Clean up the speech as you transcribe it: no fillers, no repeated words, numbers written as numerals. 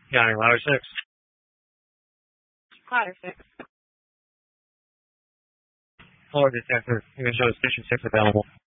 County Ladder 6. Ladder 6. Floor detector. You can show station 6 available.